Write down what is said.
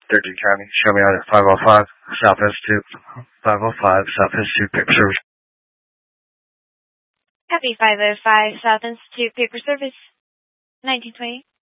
13 County. Show me out at 505 Southwest 2. 505 Southwest 2 paper service. Copy 505 South Institute paper service. 1920.